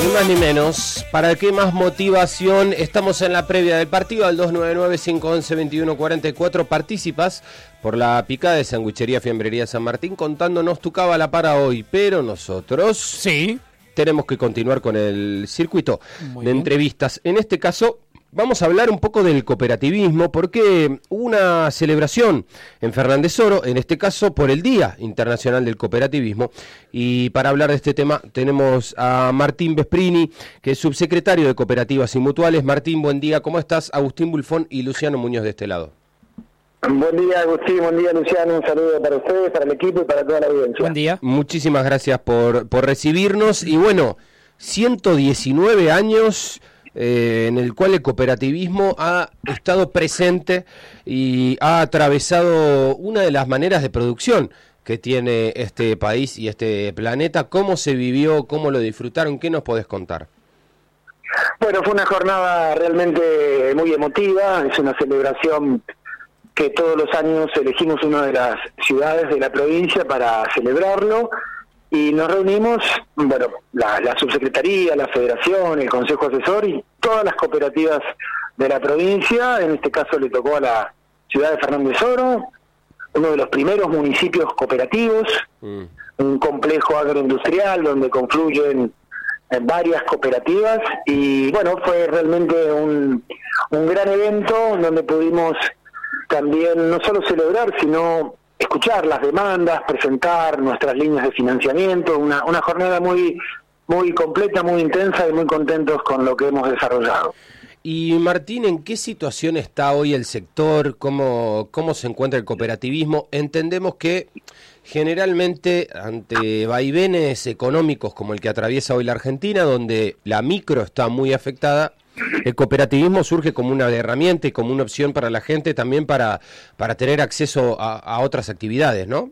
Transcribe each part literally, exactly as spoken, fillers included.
Ni más ni menos. ¿Para qué más motivación? Estamos en la previa del partido al dos nueve nueve, cinco once, veintiuno cuarenta y cuatro. Participas por la picada de Sanguichería Fiambrería San Martín contándonos tu cábala para hoy. Pero nosotros sí tenemos que continuar con el circuito Muy de bien. entrevistas. En este caso vamos a hablar un poco del cooperativismo porque hubo una celebración en Fernández Oro, en este caso por el Día Internacional del Cooperativismo, y para hablar de este tema tenemos a Martín Vesprini, que es subsecretario de Cooperativas y Mutuales. Martín, buen día, ¿cómo estás? Agustín Bulfón y Luciano Muñoz de este lado. Buen día, Agustín, buen día, Luciano, un saludo para ustedes, para el equipo y para toda la audiencia. Buen día. Muchísimas gracias por, por recibirnos, y bueno, ciento diecinueve años... Eh, en el cual el cooperativismo ha estado presente y ha atravesado una de las maneras de producción que tiene este país y este planeta. ¿Cómo se vivió? ¿Cómo lo disfrutaron? ¿Qué nos podés contar? Bueno, fue una jornada realmente muy emotiva, es una celebración que todos los años elegimos una de las ciudades de la provincia para celebrarlo. Y nos reunimos, bueno, la, la subsecretaría, la federación, el consejo asesor y todas las cooperativas de la provincia. En este caso le tocó a la ciudad de Fernández Oro, uno de los primeros municipios cooperativos, mm. un complejo agroindustrial donde confluyen en varias cooperativas. Y bueno, fue realmente un, un gran evento donde pudimos también no solo celebrar, sino escuchar las demandas, presentar nuestras líneas de financiamiento, una, una jornada muy, muy completa, muy intensa y muy contentos con lo que hemos desarrollado. Y Martín, ¿en qué situación está hoy el sector? ¿Cómo, cómo se encuentra el cooperativismo? Entendemos que generalmente ante vaivenes económicos como el que atraviesa hoy la Argentina, donde la micro está muy afectada, el cooperativismo surge como una herramienta y como una opción para la gente también para, para tener acceso a, a otras actividades, ¿no?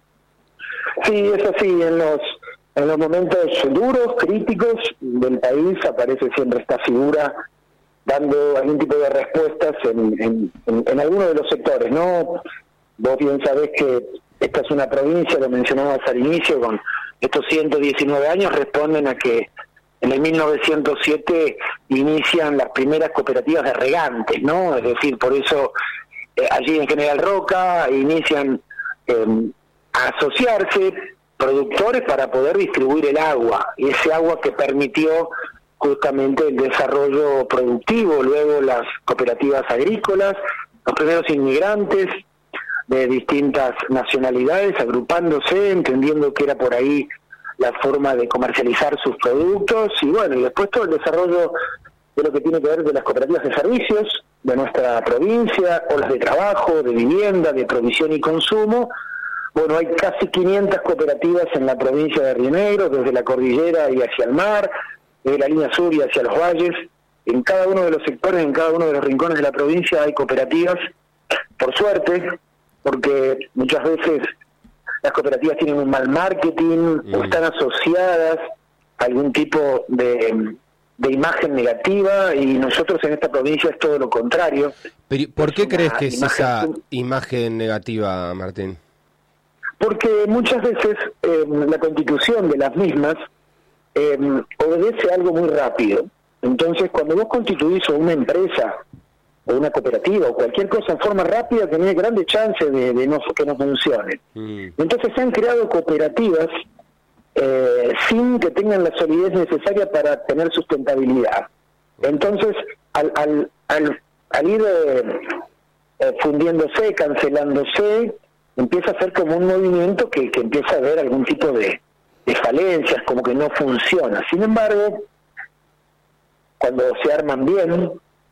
Sí, es así. En los, en los momentos duros, críticos del país, aparece siempre esta figura dando algún tipo de respuestas en, en, en, en alguno de los sectores, ¿no? Vos bien sabés que esta es una provincia, lo mencionabas al inicio, con estos ciento diecinueve años responden a que en el mil novecientos siete inician las primeras cooperativas de regantes, ¿no? Es decir, por eso eh, allí en General Roca inician eh, a asociarse productores para poder distribuir el agua, y ese agua que permitió justamente el desarrollo productivo, luego las cooperativas agrícolas, los primeros inmigrantes de distintas nacionalidades agrupándose, entendiendo que era por ahí la forma de comercializar sus productos, y bueno, y después todo el desarrollo de lo que tiene que ver de las cooperativas de servicios de nuestra provincia, o las de trabajo, de vivienda, de provisión y consumo. Bueno, hay casi quinientas cooperativas en la provincia de Río Negro, desde la cordillera y hacia el mar, desde la línea sur y hacia los valles. En cada uno de los sectores, en cada uno de los rincones de la provincia hay cooperativas, por suerte, porque muchas veces las cooperativas tienen un mal marketing, mm. o están asociadas a algún tipo de, de imagen negativa, y nosotros en esta provincia es todo lo contrario. Pero, ¿por qué es crees que es imagen... esa imagen negativa, Martín? Porque muchas veces eh, la constitución de las mismas eh, obedece a algo muy rápido. Entonces, cuando vos constituís una empresa o una cooperativa o cualquier cosa en forma rápida, tenés grandes chances de, de no, que no funcione. Mm. Entonces se han creado cooperativas eh, sin que tengan la solidez necesaria para tener sustentabilidad. Entonces, al, al, al, al ir eh, eh, fundiéndose, cancelándose, empieza a ser como un movimiento que, que empieza a haber algún tipo de, de falencias, como que no funciona. Sin embargo, cuando se arman bien,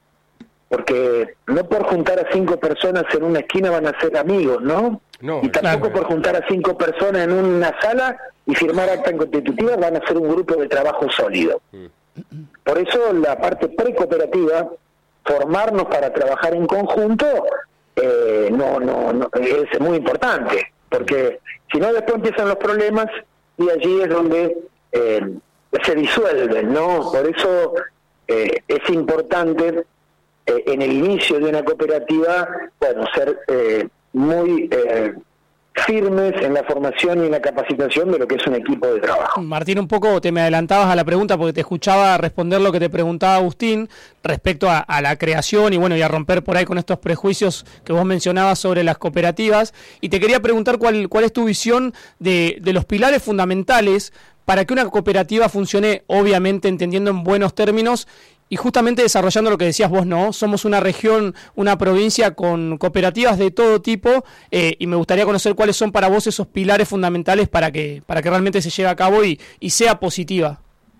porque no por juntar a cinco personas en una esquina van a ser amigos, ¿no? No, y tampoco claro. por juntar a cinco personas en una sala y firmar acta constitutiva van a ser un grupo de trabajo sólido. Mm. Por eso la parte precooperativa, formarnos para trabajar en conjunto, eh, no, no, no es muy importante, porque si no después empiezan los problemas y allí es donde eh, se disuelven, ¿no? Por eso eh, es importante eh, en el inicio de una cooperativa, bueno, ser eh, muy eh, firmes en la formación y en la capacitación de lo que es un equipo de trabajo. Martín, un poco te me adelantabas a la pregunta porque te escuchaba responder lo que te preguntaba Agustín respecto a, a la creación y bueno, y a romper por ahí con estos prejuicios que vos mencionabas sobre las cooperativas, y te quería preguntar cuál, cuál es tu visión de, de los pilares fundamentales para que una cooperativa funcione, obviamente entendiendo en buenos términos, y justamente desarrollando lo que decías vos, ¿no? Somos una región, una provincia con cooperativas de todo tipo, eh, y me gustaría conocer cuáles son para vos esos pilares fundamentales para que para que realmente se lleve a cabo y, y sea positiva.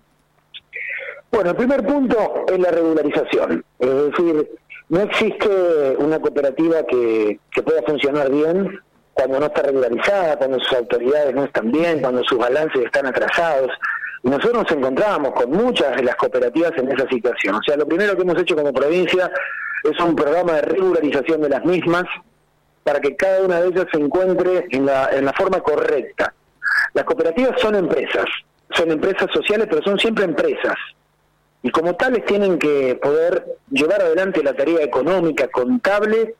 Bueno, el primer punto es la regularización. Es decir, no existe una cooperativa que, que pueda funcionar bien cuando no está regularizada, cuando sus autoridades no están bien, cuando sus balances están atrasados. Y nosotros nos encontramos con muchas de las cooperativas en esa situación. O sea, lo primero que hemos hecho como provincia es un programa de regularización de las mismas para que cada una de ellas se encuentre en la, en la forma correcta. Las cooperativas son empresas, son empresas sociales, pero son siempre empresas. Y como tales tienen que poder llevar adelante la tarea económica, contable,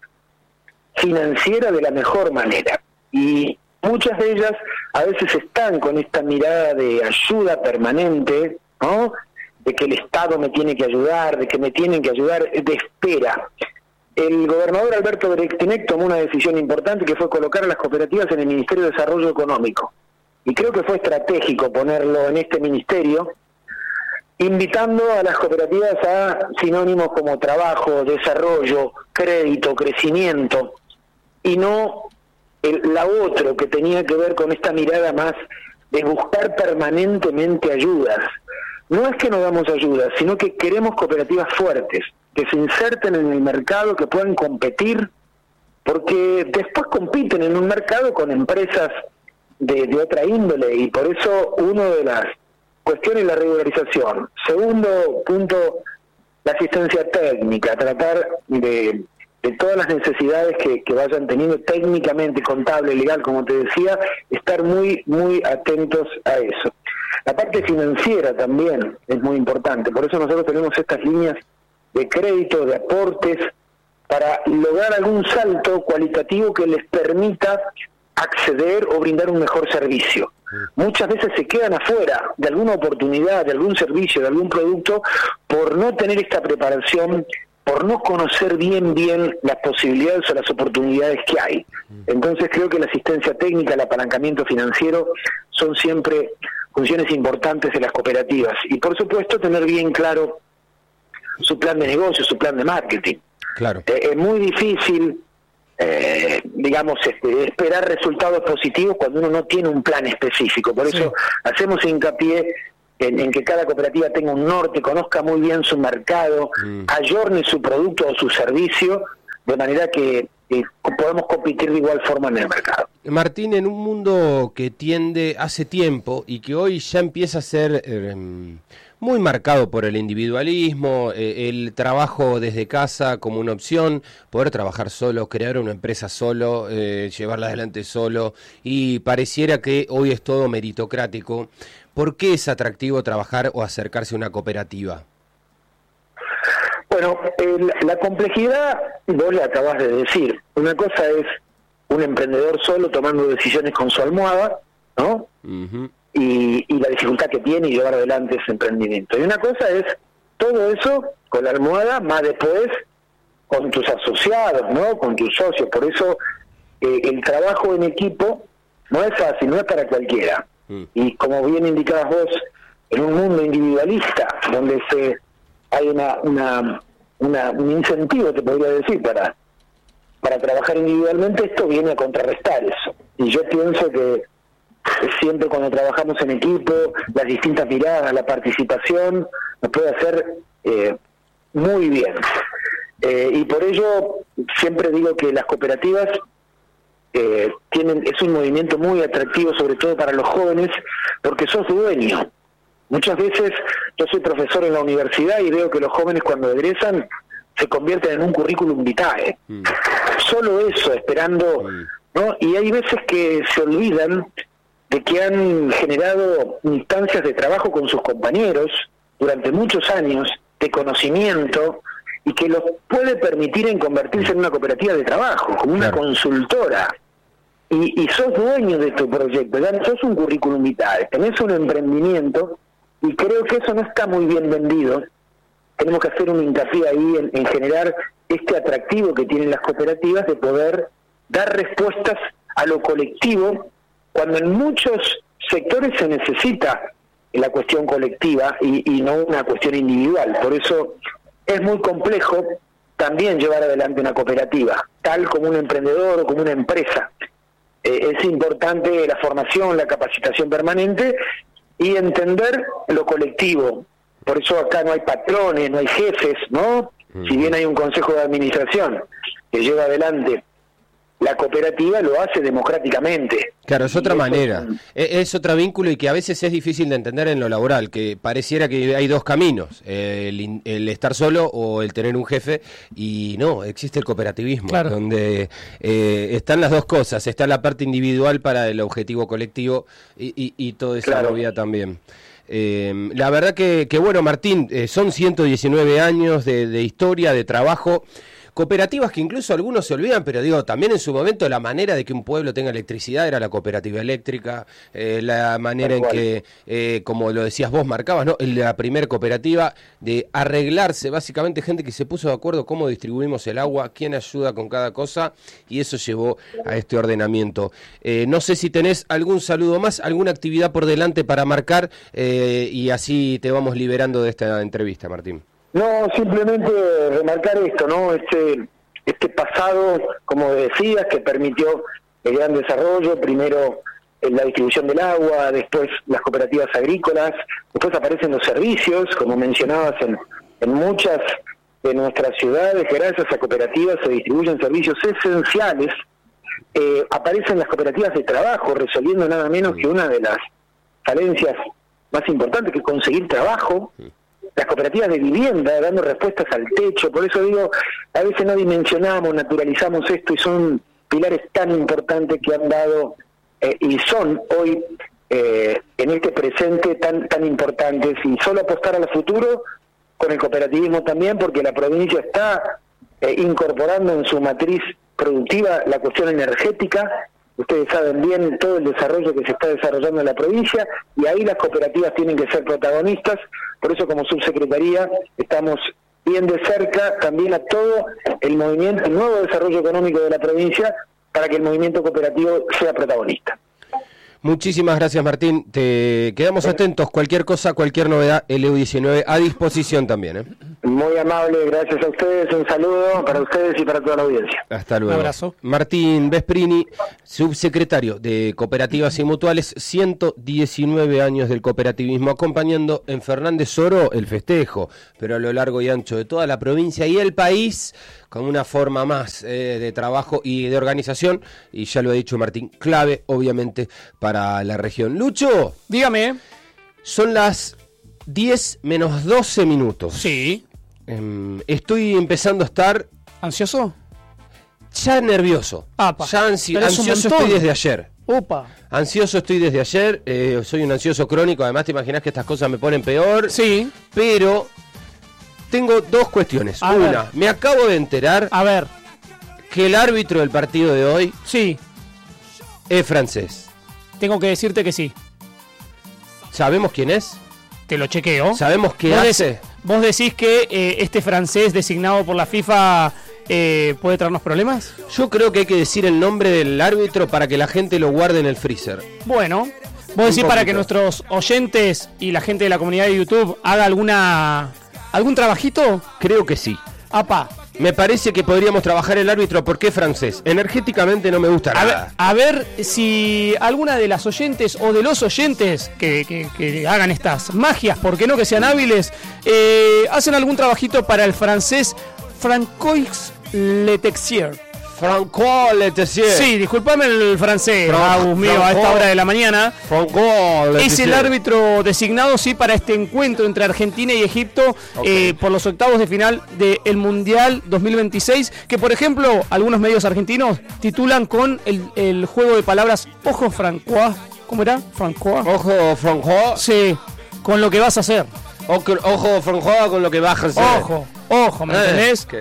financiera de la mejor manera. Y muchas de ellas a veces están con esta mirada de ayuda permanente, ¿no? De que el Estado me tiene que ayudar, de que me tienen que ayudar, de espera. El gobernador Alberto Berechinek tomó una decisión importante que fue colocar a las cooperativas en el Ministerio de Desarrollo Económico. Y creo que fue estratégico ponerlo en este ministerio, invitando a las cooperativas a sinónimos como trabajo, desarrollo, crédito, crecimiento, y no el, la otra que tenía que ver con esta mirada más de buscar permanentemente ayudas. No es que no damos ayudas, sino que queremos cooperativas fuertes, que se inserten en el mercado, que puedan competir, porque después compiten en un mercado con empresas de, de otra índole, y por eso una de las cuestiones es la regularización. Segundo punto, la asistencia técnica, tratar de... de todas las necesidades que, que vayan teniendo técnicamente, contable, legal, como te decía, estar muy, muy atentos a eso. La parte financiera también es muy importante, por eso nosotros tenemos estas líneas de crédito, de aportes, para lograr algún salto cualitativo que les permita acceder o brindar un mejor servicio. Muchas veces se quedan afuera de alguna oportunidad, de algún servicio, de algún producto, por no tener esta preparación, por no conocer bien bien las posibilidades o las oportunidades que hay. Entonces creo que la asistencia técnica, el apalancamiento financiero son siempre funciones importantes de las cooperativas. Y por supuesto tener bien claro su plan de negocio, su plan de marketing. Claro. Eh, es muy difícil, eh, digamos, este, esperar resultados positivos cuando uno no tiene un plan específico. Por eso sí. hacemos hincapié En, en que cada cooperativa tenga un norte, conozca muy bien su mercado, mm. ayorne su producto o su servicio, de manera que eh, podamos competir de igual forma en el mercado. Martín, en un mundo que tiende hace tiempo y que hoy ya empieza a ser eh, muy marcado por el individualismo, eh, el trabajo desde casa como una opción, poder trabajar solo, crear una empresa solo, eh, llevarla adelante solo, y pareciera que hoy es todo meritocrático. ¿Por qué es atractivo trabajar o acercarse a una cooperativa? Bueno, eh, la, la complejidad, vos le acabás de decir. Una cosa es un emprendedor solo tomando decisiones con su almohada, ¿no? Uh-huh. Y, y la dificultad que tiene y llevar adelante ese emprendimiento. Y una cosa es todo eso con la almohada, más después con tus asociados, ¿no? Con tus socios. Por eso eh, el trabajo en equipo no es fácil, no es para cualquiera. Y como bien indicabas vos, en un mundo individualista, donde se hay una, una, una un incentivo, te podría decir, para, para trabajar individualmente, esto viene a contrarrestar eso. Y yo pienso que siempre cuando trabajamos en equipo, las distintas miradas, la participación, nos puede hacer eh, muy bien. Eh, y por ello, siempre digo que las cooperativas Eh, tienen es un movimiento muy atractivo, sobre todo para los jóvenes, porque sos dueño. Muchas veces yo soy profesor en la universidad y veo que los jóvenes cuando egresan se convierten en un currículum vitae. Mm. Solo eso, esperando, mm. ¿no? Y hay veces que se olvidan de que han generado instancias de trabajo con sus compañeros durante muchos años, de conocimiento, y que los puede permitir en convertirse en una cooperativa de trabajo, como una claro. consultora. y, y sos dueño de tu proyecto, ya no sos un currículum vitae, tenés un emprendimiento, y creo que eso no está muy bien vendido. Tenemos que hacer un hincapié ahí en, en generar este atractivo que tienen las cooperativas de poder dar respuestas a lo colectivo, cuando en muchos sectores se necesita la cuestión colectiva y, y no una cuestión individual. Por eso es muy complejo también llevar adelante una cooperativa, tal como un emprendedor o como una empresa. Eh, es importante la formación, la capacitación permanente y entender lo colectivo. Por eso acá no hay patrones, no hay jefes, ¿no? Mm. Si bien hay un consejo de administración que lleva adelante la cooperativa, lo hace democráticamente. Claro, es otra manera, es, es otro vínculo y que a veces es difícil de entender en lo laboral, que pareciera que hay dos caminos, eh, el, el estar solo o el tener un jefe, y no, existe el cooperativismo, claro, donde eh, están las dos cosas, está la parte individual para el objetivo colectivo y, y, y toda esa claro. movida también. Eh, la verdad que, que bueno, Martín, eh, son ciento diecinueve años de, de historia, de trabajo, cooperativas que incluso algunos se olvidan, pero digo, también en su momento la manera de que un pueblo tenga electricidad era la cooperativa eléctrica, eh, la manera en que, eh, como lo decías vos, marcabas, ¿no? La primer cooperativa de arreglarse, básicamente gente que se puso de acuerdo cómo distribuimos el agua, quién ayuda con cada cosa, y eso llevó a este ordenamiento. Eh, no sé si tenés algún saludo más, alguna actividad por delante para marcar, eh, y así te vamos liberando de esta entrevista, Martín. No, simplemente remarcar esto, ¿no? Este, este pasado, como decías, que permitió el gran desarrollo, primero en la distribución del agua, después las cooperativas agrícolas, después aparecen los servicios, como mencionabas, en, en muchas de nuestras ciudades, gracias a cooperativas se distribuyen servicios esenciales, eh, aparecen las cooperativas de trabajo, resolviendo nada menos que una de las falencias más importantes, que es conseguir trabajo, las cooperativas de vivienda, dando respuestas al techo. Por eso digo, a veces no dimensionamos, naturalizamos esto, y son pilares tan importantes que han dado eh, y son hoy eh, en este presente tan tan importantes, y solo apostar al futuro con el cooperativismo también, porque la provincia está eh, incorporando en su matriz productiva la cuestión energética. Ustedes saben bien todo el desarrollo que se está desarrollando en la provincia, y ahí las cooperativas tienen que ser protagonistas. Por eso, como subsecretaría, estamos bien de cerca también a todo el movimiento, el nuevo desarrollo económico de la provincia, para que el movimiento cooperativo sea protagonista. Muchísimas gracias, Martín. Te quedamos atentos. Cualquier cosa, cualquier novedad, L U diecinueve a disposición también, ¿eh? Muy amable, gracias a ustedes. Un saludo para ustedes y para toda la audiencia. Hasta luego. Un abrazo. Martín Vesprini, subsecretario de Cooperativas y Mutuales, ciento diecinueve años del cooperativismo, acompañando en Fernández Oro el festejo, pero a lo largo y ancho de toda la provincia y el país, con una forma más eh, de trabajo y de organización, y ya lo ha dicho Martín, clave obviamente para la región. Lucho, dígame. Son las diez menos doce minutos. Sí. Eh, estoy empezando a estar... ¿Ansioso? Ya nervioso. Apa, ya ansi- ansioso estoy desde ayer. Upa. Ansioso estoy desde ayer, eh, soy un ansioso crónico, además te imaginas que estas cosas me ponen peor. Sí. Pero... tengo dos cuestiones. A Una, ver. me acabo de enterar A ver. que el árbitro del partido de hoy Sí. es francés. Tengo que decirte que sí. ¿Sabemos quién es? Te lo chequeo. ¿Sabemos qué ¿Vos hace? dec- ¿Vos decís que eh, este francés designado por la FIFA eh, puede traernos problemas? Yo creo que hay que decir el nombre del árbitro para que la gente lo guarde en el freezer. Bueno, vos decís Un para poquito. que nuestros oyentes y la gente de la comunidad de YouTube haga alguna algún trabajito. Creo que sí. Apa. Me parece que podríamos trabajar el árbitro porque es francés. Energéticamente no me gusta A ver, nada. a ver si alguna de las oyentes o de los oyentes que, que, que hagan estas magias, ¿por qué no que sean hábiles? Eh, hacen algún trabajito para el francés Francois Letexier. Franco Letessier. Sí, disculpame el francés, Fran- Agus mío, a esta Franco- hora de la mañana. Franco Es Letessier. el árbitro designado, sí, para este encuentro entre Argentina y Egipto, Ok. eh, por los octavos de final del Mundial dos mil veintiséis, que por ejemplo algunos medios argentinos titulan con el, el juego de palabras Ojo Francois. ¿Cómo era? Francois. Ojo, Franco. Sí, con lo que vas a hacer. Ojo, ojo, Franco, con lo que baja. Ojo, ojo, ¿me Eh, entendés? que-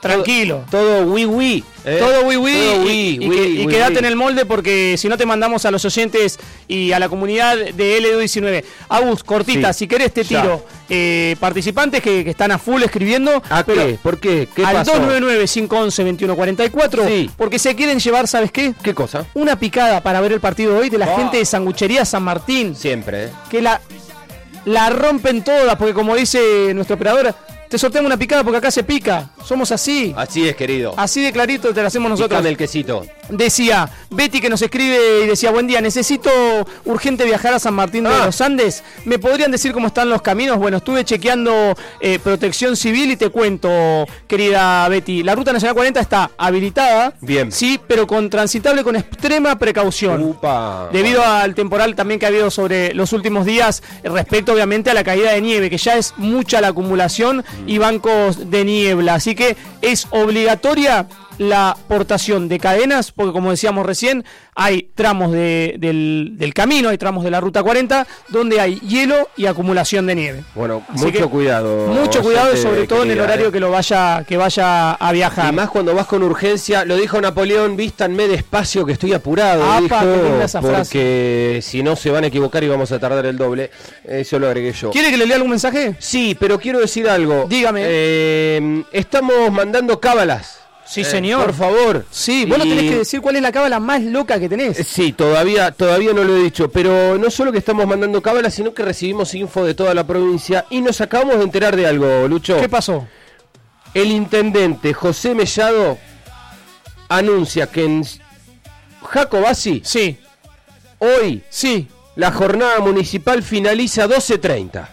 Tranquilo. Todo oui oui. ¿eh? Todo oui oui Todo y, oui, y, oui, que- y oui, quedate oui. en el molde porque si no te mandamos a los oyentes y a la comunidad de L D diecinueve. Agus, cortita, Sí. si querés te Ya. tiro. Eh, participantes que, que están a full escribiendo. ¿A pero qué? ¿Por qué? ¿Qué al pasó? dos nueve nueve, cinco uno uno, dos uno cuatro cuatro. Sí. Porque se quieren llevar, ¿sabes qué? ¿Qué cosa? Una picada para ver el partido de hoy de la Oh. gente de Sanguchería San Martín. Siempre, ¿eh? Que la, la rompen todas, porque como dice nuestro operador, te sorteamos una picada porque acá se pica. Somos así. Así es, querido. Así de clarito te lo hacemos nosotros. Pícame el quesito. Decía Betty que nos escribe y decía: buen día, necesito urgente viajar a San Martín de Ah. los Andes. ¿Me podrían decir cómo están los caminos? Bueno, estuve chequeando eh, protección civil y te cuento, querida Betty, la ruta nacional cuarenta está habilitada. Bien. Sí, pero con transitable con extrema precaución. Upa. Debido al temporal también que ha habido sobre los últimos días, eh, respecto obviamente a la caída de nieve, que ya es mucha la acumulación y bancos de niebla. Así que es obligatoria la portación de cadenas, porque como decíamos recién, hay tramos de- del, del camino, hay tramos de la ruta cuarenta, donde hay hielo y acumulación de nieve. Bueno, Así mucho que cuidado. Mucho cuidado, oyente sobre todo en el querida, horario ¿eh? que lo vaya, que vaya a viajar. Y más cuando vas con urgencia, lo dijo Napoleón, vístanme despacio que estoy apurado, Apa, dijo, qué linda esa porque si no se van a equivocar y vamos a tardar el doble. Eso lo agregué yo. ¿Quiere que le lea algún mensaje? Sí, pero quiero decir algo. Dígame. Eh, estamos mandando cábalas. Sí, Eh, señor. Por favor. Sí, vos nos Y- tenés que decir cuál es la cábala más loca que tenés. Eh, Sí, todavía, todavía no lo he dicho, pero no solo que estamos mandando cábalas, sino que recibimos info de toda la provincia y nos acabamos de enterar de algo, Lucho. ¿Qué pasó? El intendente José Mellado anuncia que en Jacobasi, Sí, hoy, sí. la jornada municipal finaliza doce treinta.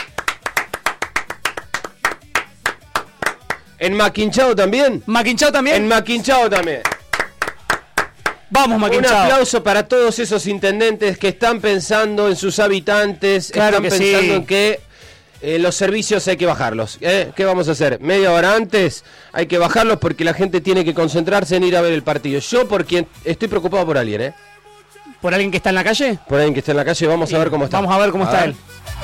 ¿En Maquinchao también? ¿Maquinchao también? En Maquinchao también. Vamos, Un Maquinchao. aplauso para todos esos intendentes que están pensando en sus habitantes, Claro están que pensando sí. en que eh, los servicios hay que bajarlos. ¿eh? ¿Qué vamos a hacer? Media hora antes hay que bajarlos porque la gente tiene que concentrarse en ir a ver el partido. Yo por quien estoy preocupado por alguien, ¿eh? ¿Por alguien que está en la calle? Por alguien que está en la calle, vamos a ver cómo está. Vamos a ver cómo está ver. él.